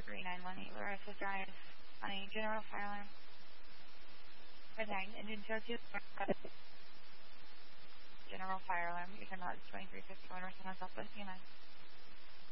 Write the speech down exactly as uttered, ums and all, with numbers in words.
three nine one eight, Larissa Drive, on a general fire alarm. Good night, engine zero two. General fire alarm, you can not twenty-three fifty-one, North Southwest, United.